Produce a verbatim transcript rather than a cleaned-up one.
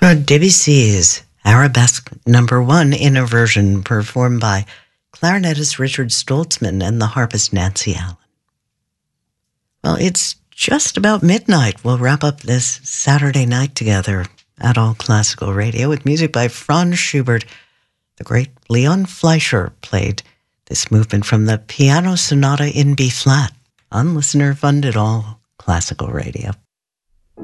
Debussy's Arabesque Number One in a version performed by clarinetist Richard Stoltzman and the harpist Nancy Allen. Well, it's just about midnight. We'll wrap up this Saturday night together at All Classical Radio with music by Franz Schubert. The great Leon Fleischer played this movement from the Piano Sonata in B-flat on listener-funded All Classical Radio.